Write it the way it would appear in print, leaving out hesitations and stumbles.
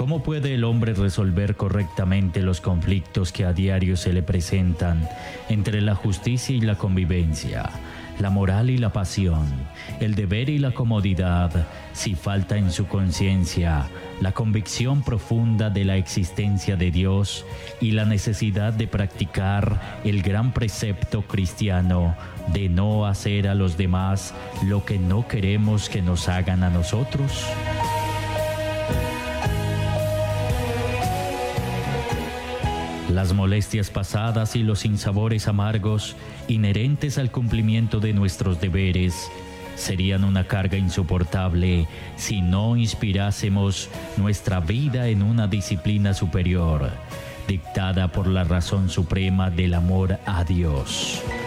¿Cómo puede el hombre resolver correctamente los conflictos que a diario se le presentan entre la justicia y la convivencia, la moral y la pasión, el deber y la comodidad, si falta en su conciencia la convicción profunda de la existencia de Dios y la necesidad de practicar el gran precepto cristiano de no hacer a los demás lo que no queremos que nos hagan a nosotros? Las molestias pasadas y los sinsabores amargos inherentes al cumplimiento de nuestros deberes serían una carga insoportable si no inspirásemos nuestra vida en una disciplina superior, dictada por la razón suprema del amor a Dios.